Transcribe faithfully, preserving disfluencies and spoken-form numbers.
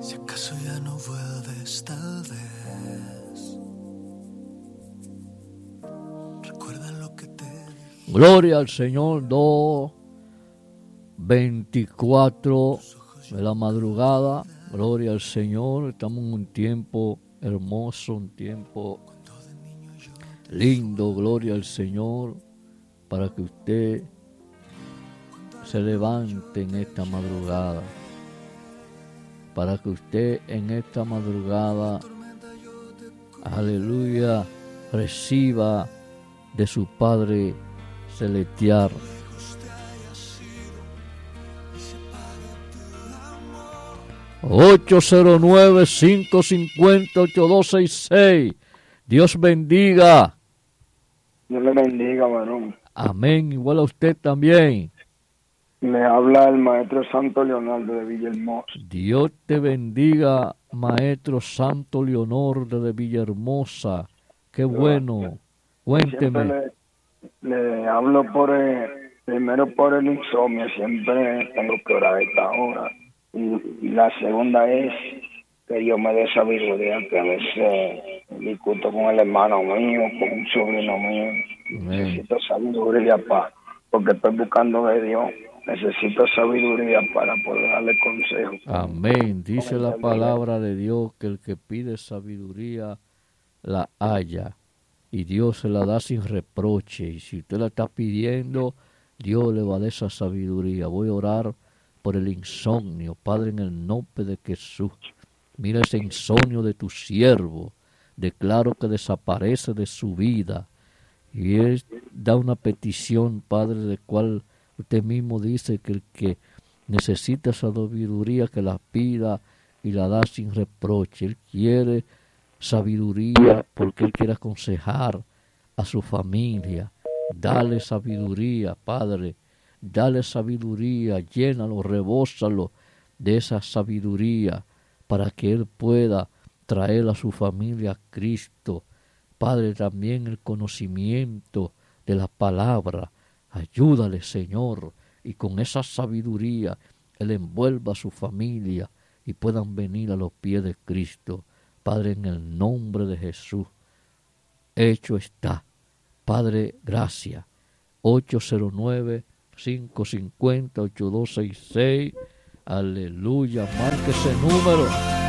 Si acaso ya no vuelves tal vez, recuerda lo que te dije. Gloria al Señor. Dos veinticuatro de la madrugada. Gloria al Señor. Estamos en un tiempo hermoso, un tiempo lindo. Gloria al Señor. Para que usted se levante en esta madrugada. Para que usted en esta madrugada, aleluya, reciba de su Padre celestial. ocho cero nueve, cinco cinco cero, ocho dos seis seis. Dios bendiga. Dios le bendiga, varón. Amén. Igual a usted también. Le habla el maestro Santo Leonardo de Villahermosa. Dios te bendiga, maestro Santo Leonardo de Villahermosa. Qué bueno. Cuénteme. Le, le hablo por el, primero por el insomnio. Siempre tengo que orar a esta hora. Y, y la segunda es que Dios me dé sabiduría, que a veces discuto con el hermano mío, con un sobrino mío. Amén. Necesito sabiduría para, porque estoy buscando de Dios. Necesito sabiduría para poder darle consejo. Amén. Dice la palabra de Dios que el que pide sabiduría la halla y Dios se la da sin reproche. Y si usted la está pidiendo, Dios le va a dar esa sabiduría. Voy a orar por el insomnio, Padre, en el nombre de Jesús. Mira ese insomnio de tu siervo. Declaro que desaparece de su vida. Y él da una petición, Padre, de cual usted mismo dice que el que necesita sabiduría que la pida y la da sin reproche. Él quiere sabiduría porque él quiere aconsejar a su familia. Dale sabiduría, Padre. Dale sabiduría, llénalo, rebózalo de esa sabiduría para que él pueda traer a su familia a Cristo. Padre, también el conocimiento de la palabra. Ayúdale, Señor, y con esa sabiduría Él envuelva a su familia y puedan venir a los pies de Cristo. Padre, en el nombre de Jesús, hecho está. Padre, gracias. ocho cero nueve, cinco cinco cero, ocho dos seis seis. Aleluya, marque ese número.